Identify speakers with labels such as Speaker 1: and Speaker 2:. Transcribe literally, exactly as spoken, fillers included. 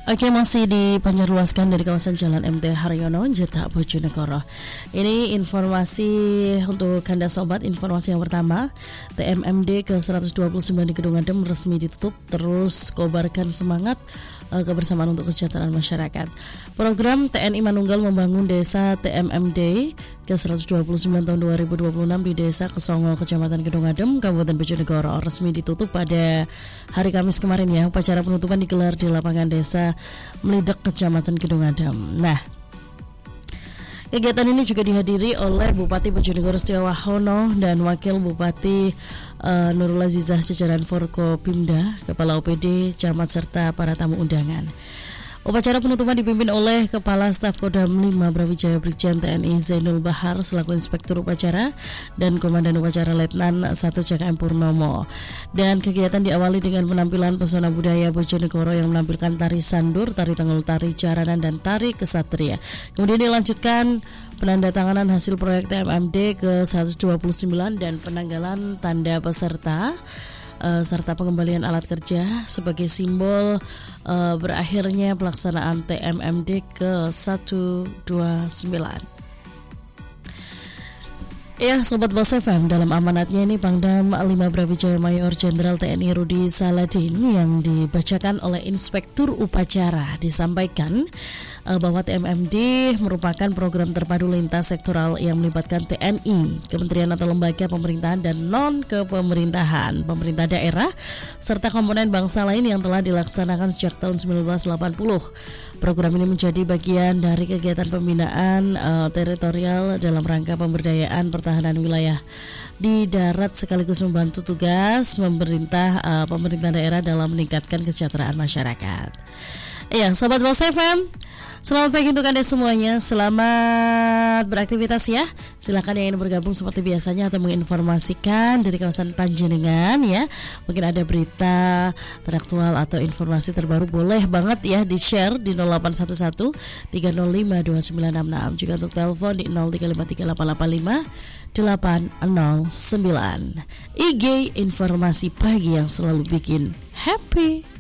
Speaker 1: Oke, masih dipancarluaskan dari kawasan Jalan M T Haryono, Jeta, Bojonegoro. Ini informasi untuk Anda sobat. Informasi yang pertama, T M M D ke seratus dua puluh sembilan di Kedung Adem resmi ditutup. Terus kobarkan semangat uh, kebersamaan untuk kesejahteraan masyarakat. Program T N I Manunggal membangun desa T M M D ke seratus dua puluh sembilan tahun dua ribu dua puluh enam di Desa Kesongo, Kecamatan Kedung Adem, Kabupaten Bojonegoro resmi ditutup pada hari Kamis kemarin ya. Upacara penutupan digelar di lapangan desa Melidak, Kecamatan Kedung Adem. Nah, kegiatan ini juga dihadiri oleh Bupati Bojonegoro Setiawahono dan Wakil Bupati uh, Nurul Azizah, jajaran Forkopimda, Kepala O P D, camat serta para tamu undangan. Upacara penutupan dipimpin oleh Kepala Staf Kodam lima Brawijaya Brigjen T N I Zainul Bahar selaku Inspektur Upacara dan Komandan Upacara Letnan satu C K M Purnomo. Dan kegiatan diawali dengan penampilan pesona budaya Bojonegoro yang menampilkan tari sandur, tari tenggel, tari jaranan, dan tari kesatria. Kemudian dilanjutkan penandatanganan hasil proyek T M M D ke seratus dua puluh sembilan dan penanggalan tanda peserta uh, serta pengembalian alat kerja sebagai simbol uh, berakhirnya pelaksanaan T M M D ke seratus dua puluh sembilan. Ya, Sobat Bos F M, dalam amanatnya ini Pangdam lima Brawijaya Mayor Jenderal T N I Rudi Saladin yang dibacakan oleh Inspektur Upacara disampaikan uh, bahwa T M M D merupakan program terpadu lintas sektoral yang melibatkan T N I, kementerian atau lembaga pemerintahan dan non-kepemerintahan, pemerintah daerah, serta komponen bangsa lain yang telah dilaksanakan sejak tahun seribu sembilan ratus delapan puluh. Program ini menjadi bagian dari kegiatan pembinaan uh, teritorial dalam rangka pemberdayaan pertahanan wilayah di darat sekaligus membantu tugas pemerintah uh, pemerintah daerah dalam meningkatkan kesejahteraan masyarakat. Iya, Sobat Bos F M, selamat pagi untuk Anda semuanya. Selamat beraktivitas ya. Silakan yang ingin bergabung seperti biasanya atau menginformasikan dari kawasan Panjenengan ya. Mungkin ada berita teraktual atau informasi terbaru, boleh banget ya di-share di nol delapan satu satu tiga nol lima dua sembilan enam enam. Juga untuk telepon di nol tiga lima tiga delapan delapan lima delapan nol sembilan. I G informasi pagi yang selalu bikin happy.